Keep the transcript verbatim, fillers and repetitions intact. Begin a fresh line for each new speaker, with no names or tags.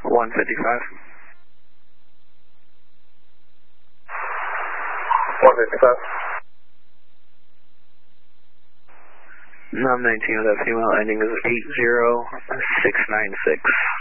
one fifty-five.
one fifty-five.
nine nineteen with that female ending is eight zero six nine six.